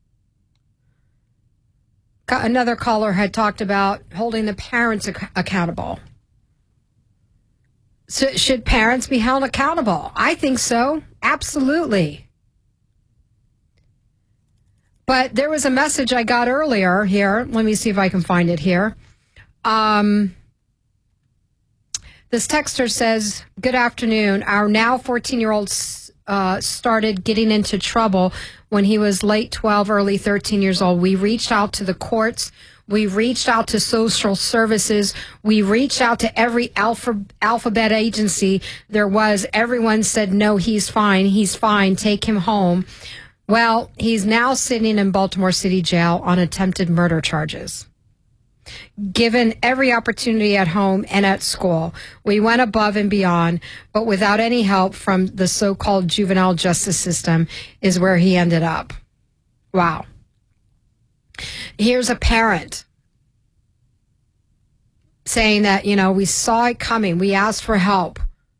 Another caller had talked about holding the parents ac- accountable. So should parents be held accountable? I think so. Absolutely. But there was a message I got earlier here. Let me see if I can find it here. Um, this texter says, good afternoon. Our now fourteen-year-old uh, started getting into trouble when he was late twelve, early thirteen years old. We reached out to the courts. We reached out to social services. We reached out to every alpha, alphabet agency there was. Everyone said, no, he's fine. He's fine. Take him home. Well, he's now sitting in Baltimore City Jail on attempted murder charges. Given every opportunity at home and at school, we went above and beyond, but without any help from the so-called juvenile justice system is where he ended up. Wow. Here's a parent saying that, you know, we saw it coming. We asked for help.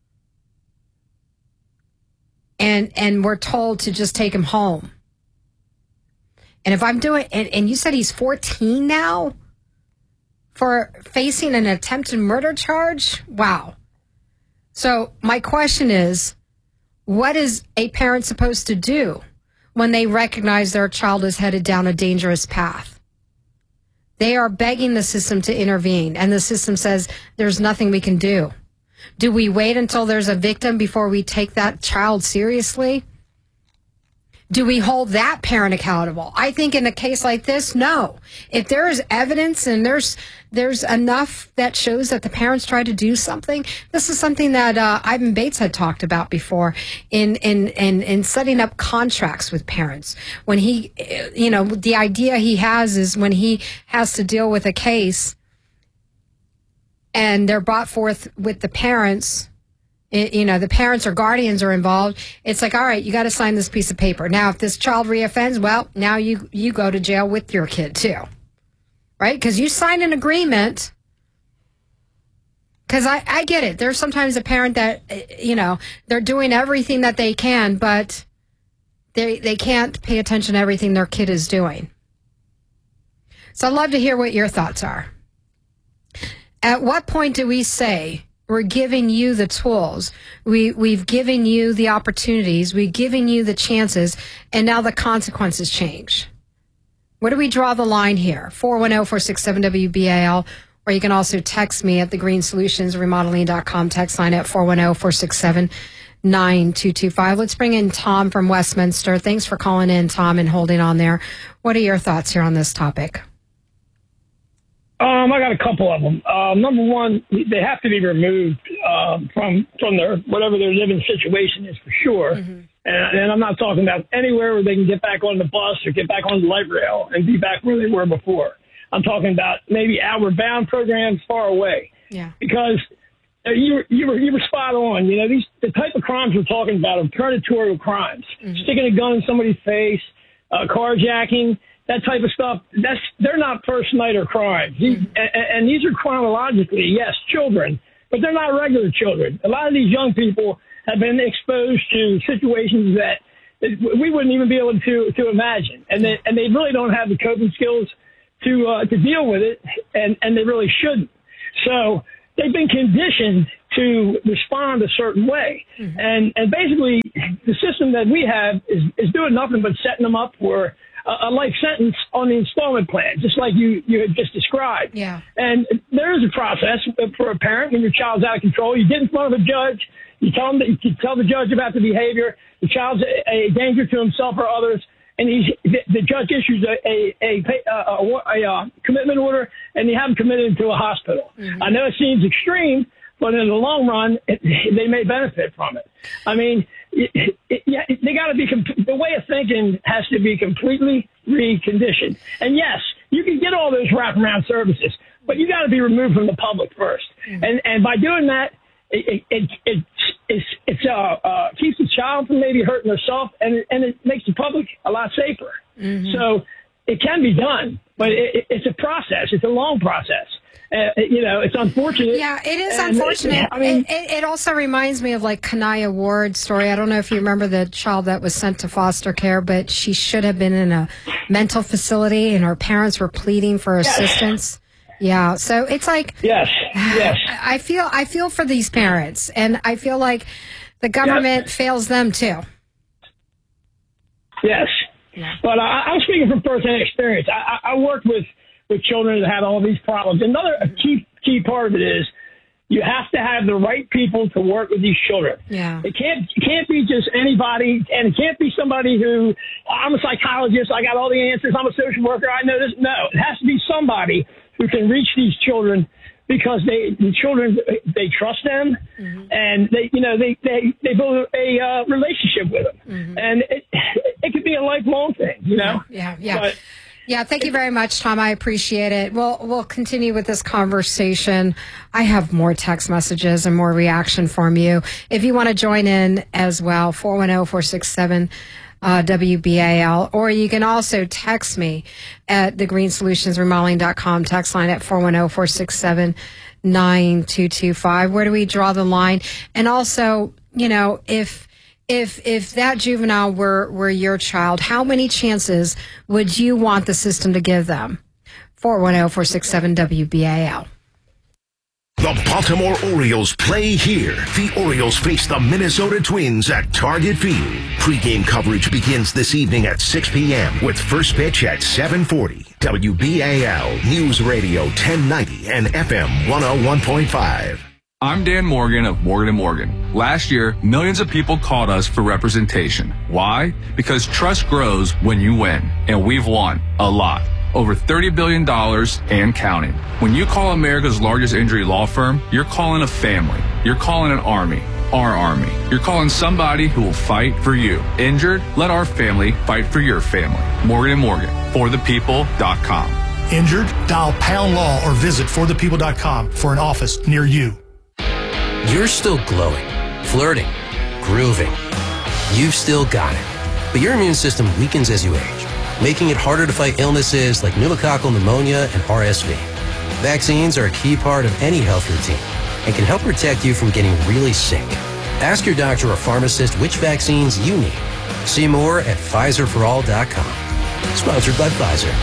And and we're told to just take him home. And if I'm doing, and, and you said he's fourteen now? For facing an attempted murder charge? Wow. So my question is, what is a parent supposed to do when they recognize their child is headed down a dangerous path? They are begging the system to intervene, and the system says there's nothing we can do. Do we wait until there's a victim before we take that child seriously? Do we hold that parent accountable? I think in a case like this, no. If there is evidence and there's there's enough that shows that the parents tried to do something, this is something that uh, Ivan Bates had talked about before in, in, in, in setting up contracts with parents. When he, you know, the idea he has is when he has to deal with a case and they're brought forth with the parents, it, you know, the parents or guardians are involved. It's like, all right, you got to sign this piece of paper. Now, if this child reoffends, well, now you, you go to jail with your kid too, right? Because you signed an agreement. Because I, I get it. There's sometimes a parent that, you know, they're doing everything that they can, but they they can't pay attention to everything their kid is doing. So I'd love to hear what your thoughts are. At what point do we say, we're giving you the tools, we, we've given you the opportunities, we've given you the chances, and now the consequences change? Where do we draw the line here? four one zero, four six seven, W B A L, or you can also text me at the green solutions remodeling dot com text line at four one zero, four six seven, nine two two five. Let's bring in Tom from Westminster. Thanks for calling in, Tom, and holding on there. What are your thoughts here on this topic? Um, I got a couple of them. Um, number one, they have to be removed um, from from their whatever their living situation is for sure. Mm-hmm. And, and I'm not talking about anywhere where they can get back on the bus or get back on the light rail and be back where they were before. I'm talking about maybe outward bound programs far away. Yeah. Because uh, you were, you were you were spot on. You know, these the type of crimes we're talking about are territorial crimes, mm-hmm. sticking a gun in somebody's face, uh, carjacking, that type of stuff. That's they're not first nighter crimes, these, mm-hmm. and, and these are chronologically, yes, children, but they're not regular children. A lot of these young people have been exposed to situations that we wouldn't even be able to to imagine, and they and they really don't have the coping skills to uh, to deal with it, and and they really shouldn't. So they've been conditioned to respond a certain way, mm-hmm. and and basically the system that we have is is doing nothing but setting them up for a, a life sentence on the installment plan, just like you you had just described. Yeah. And there is a process for a parent when your child's out of control. You get in front of a judge. You tell them that you tell the judge about the behavior. The child's a, a danger to himself or others, and he's the, the judge issues a a a, a, a, a commitment order, and you have him committed to a hospital. Mm-hmm. I know it seems extreme, but in the long run, it, they may benefit from it. I mean, it, it, yeah, they got to be the way of thinking has to be completely reconditioned. And yes, you can get all those wraparound services, but you got to be removed from the public first. Mm-hmm. And and by doing that, It it it it's, it's uh, uh keeps the child from maybe hurting herself, and it, and it makes the public a lot safer. Mm-hmm. So it can be done, but it, it's a process. It's a long process. Uh, you know, it's unfortunate. Yeah, it is and unfortunate. It, I mean, it, it also reminds me of like Kanaya Ward's story. I don't know if you remember the child that was sent to foster care, but she should have been in a mental facility, and her parents were pleading for assistance. Yes. Yeah, so it's like yes, yes. I feel I feel for these parents, and I feel like the government yes. fails them too. Yes, yeah. But I, I'm speaking from first-hand experience. I, I worked with, with children that had all these problems. Another key key part of it is you have to have the right people to work with these children. Yeah, it can't it can't be just anybody, and it can't be somebody who I'm a psychologist. I got all the answers. I'm a social worker. I know this. No, it has to be somebody who can reach these children because they, the children, they trust them, mm-hmm. and they, you know, they, they, they build a uh, relationship with them, mm-hmm. and it, it could be a lifelong thing, you know? Yeah, yeah. But, yeah, thank you very much, Tom. I appreciate it. We'll, we'll continue with this conversation. I have more text messages and more reaction from you. If you want to join in as well, four one zero, four six seven Uh, W B A L, or you can also text me at the green solutions remodeling dot com text line at four one zero, four six seven, nine two two five. Where do we draw the line? And also, you know, if if if that juvenile were were your child, how many chances would you want the system to give them? four one zero, four six seven, W B A L. The Baltimore Orioles play here. The Orioles face the Minnesota Twins at Target Field. Pre-game coverage begins this evening at six p.m. with first pitch at seven forty. W B A L News Radio ten ninety and F M one oh one point five. I'm Dan Morgan of Morgan and Morgan. Last year, millions of people called us for representation. Why? Because trust grows when you win, and we've won a lot. Over thirty billion dollars and counting. When you call America's largest injury law firm, you're calling a family. You're calling an army. Our army. You're calling somebody who will fight for you. Injured? Let our family fight for your family. Morgan and Morgan. for the people dot com. Injured? Dial pound law or visit for the people dot com for an office near you. You're still glowing, flirting, grooving. You've still got it. But your immune system weakens as you age, making it harder to fight illnesses like pneumococcal pneumonia and R S V. Vaccines are a key part of any health routine and can help protect you from getting really sick. Ask your doctor or pharmacist which vaccines you need. See more at Pfizer for all dot com. Sponsored by Pfizer.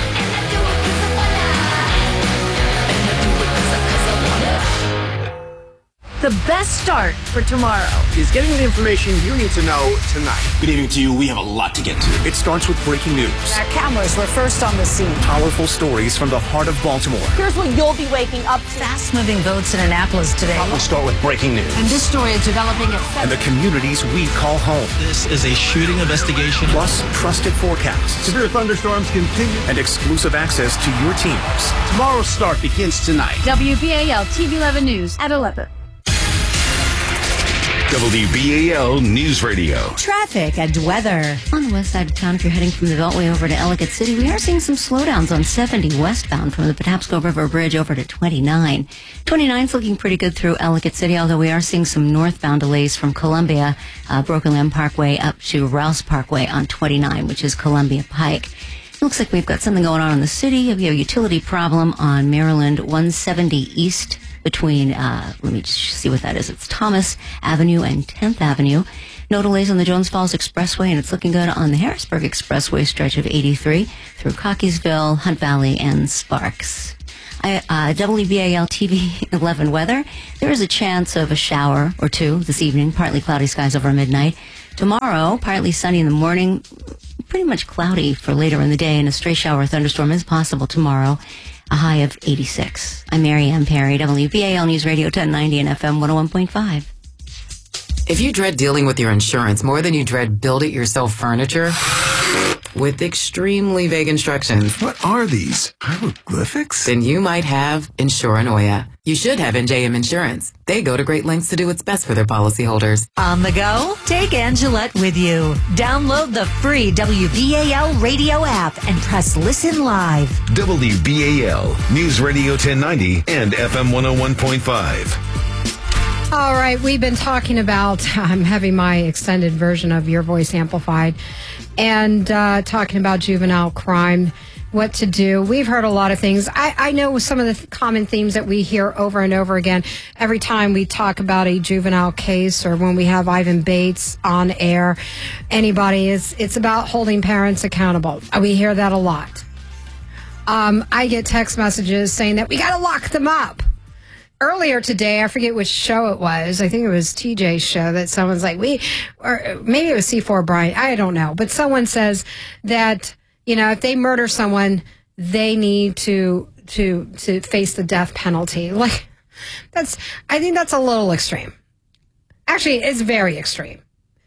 The best start for tomorrow is getting the information you need to know tonight. Good evening to you. We have a lot to get to. It starts with breaking news. Our cameras were first on the scene. Powerful stories from the heart of Baltimore. Here's what you'll be waking up to. Fast-moving votes in Annapolis today. We'll start with breaking news. And this story is developing at and the communities we call home. This is a shooting investigation. Plus, trusted forecasts. Severe thunderstorms continue. And exclusive access to your teams. Tomorrow's start begins tonight. W B A L T V eleven News at eleven. W B A L News Radio. Traffic and weather. On the west side of town, if you're heading from the Beltway over to Ellicott City, we are seeing some slowdowns on seventy westbound from the Patapsco River Bridge over to twenty-nine. twenty-nine's looking pretty good through Ellicott City, although we are seeing some northbound delays from Columbia, uh, Broken Lamb Parkway up to Rouse Parkway on twenty-nine, which is Columbia Pike. Looks like we've got something going on in the city. We have a utility problem on Maryland one seventy East between, uh, let me just see what that is. It's Thomas Avenue and tenth Avenue. No delays on the Jones Falls Expressway, and it's looking good on the Harrisburg Expressway stretch of eighty-three through Cockeysville, Hunt Valley, and Sparks. I, uh, W B A L T V eleven weather. There is a chance of a shower or two this evening, partly cloudy skies over midnight. Tomorrow, partly sunny in the morning, pretty much cloudy for later in the day, and a stray shower or thunderstorm is possible tomorrow. A high of eighty-six. I'm Mary Ann Perry, W B A L News Radio ten ninety and F M one oh one point five. If you dread dealing with your insurance more than you dread build-it-yourself furniture, with extremely vague instructions. What are these? Hieroglyphics? Then you might have Insuranoia. You should have N J M Insurance. They go to great lengths to do what's best for their policyholders. On the go? Take Angelette with you. Download the free W B A L radio app and press listen live. W B A L News Radio ten ninety and F M one oh one point five. All right, we've been talking about, I'm having my extended version of Your Voice Amplified, and uh, talking about juvenile crime, what to do. We've heard a lot of things. I, I know some of the th- common themes that we hear over and over again every time we talk about a juvenile case, or when we have Ivan Bates on air, anybody, is it's about holding parents accountable. We hear that a lot. Um, I get text messages saying that we got to lock them up. Earlier today, I forget which show it was. I think it was T J's show that someone's like, we, or maybe it was C four Brian. I don't know. But someone says that, you know, if they murder someone, they need to, to, to face the death penalty. Like, that's, I think that's a little extreme. Actually, it's very extreme.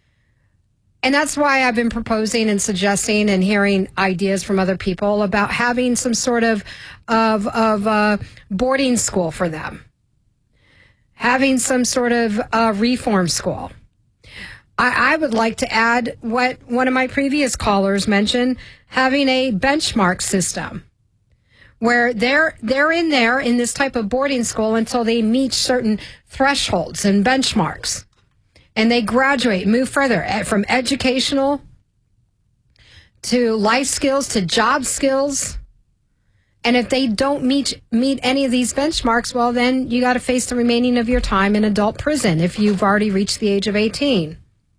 And that's why I've been proposing and suggesting and hearing ideas from other people about having some sort of, of, of, uh, boarding school for them. Having some sort of uh, reform school. I, I would like to add what one of my previous callers mentioned, having a benchmark system where they're they're in there in this type of boarding school until they meet certain thresholds and benchmarks. And they graduate, move further from educational to life skills to job skills. And if they don't meet meet any of these benchmarks, well, then you got to face the remaining of your time in adult prison if you've already reached the age of eighteen.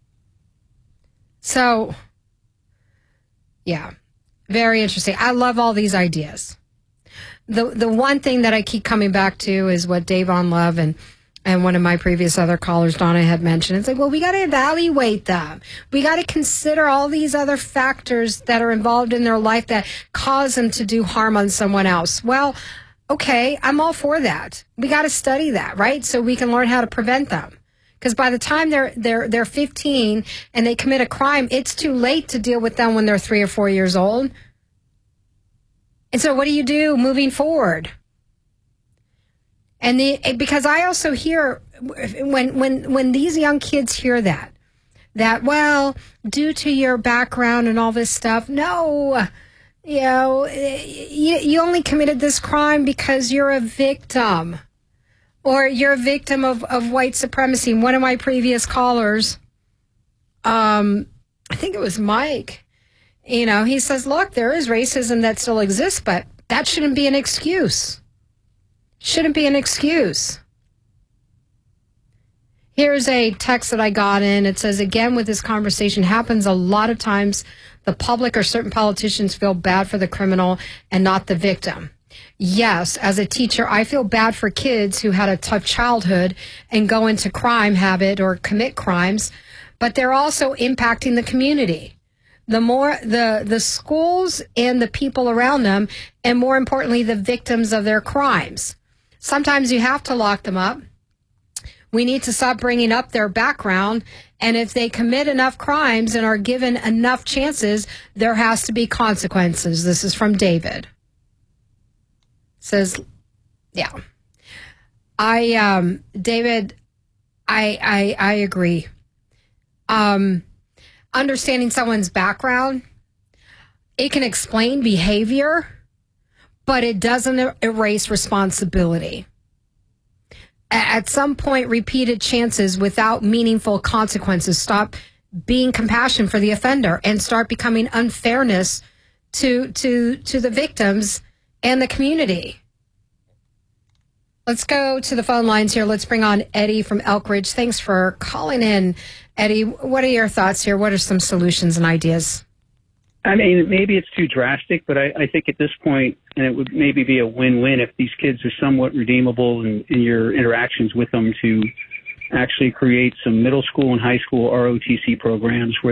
So, yeah, very interesting. I love all these ideas. The the one thing that I keep coming back to is what Davon Love and And one of my previous other callers, Donna, had mentioned. It's like, well, we got to evaluate them. We got to consider all these other factors that are involved in their life that cause them to do harm on someone else. Well, okay, I'm all for that. We got to study that, right? So we can learn how to prevent them. Because by the time they're they're they're fifteen and they commit a crime, it's too late to deal with them when they're three or four years old. And so what do you do moving forward? And the, because I also hear when, when, when these young kids hear that, that, well, due to your background and all this stuff, no, you know, you, you only committed this crime because you're a victim, or you're a victim of, of white supremacy. One of my previous callers, um, I think it was Mike, you know, he says, look, there is racism that still exists, but that shouldn't be an excuse. Shouldn't be an excuse. Here's a text that I got in. It says, again, with this conversation happens a lot of times, the public or certain politicians feel bad for the criminal and not the victim. Yes, as a teacher, I feel bad for kids who had a tough childhood and go into crime habit or commit crimes, but they're also impacting the community. The more the the schools and the people around them, and more importantly, the victims of their crimes. Sometimes you have to lock them up. We need to stop bringing up their background. And if they commit enough crimes and are given enough chances, there has to be consequences. This is from David. Says, yeah. I, um, David, I, I, I agree. Um, understanding someone's background, it can explain behavior, but it doesn't erase responsibility. At some point, repeated chances without meaningful consequences stop being compassion for the offender and start becoming unfairness to to to the victims and the community. Let's go to the phone lines here. Let's bring on Eddie from Elk Ridge. Thanks for calling in, Eddie. What are your thoughts here? What are some solutions and ideas? I mean, maybe it's too drastic, but I, I think at this point, and it would maybe be a win-win if these kids are somewhat redeemable in, in your interactions with them, to actually create some middle school and high school R O T C programs where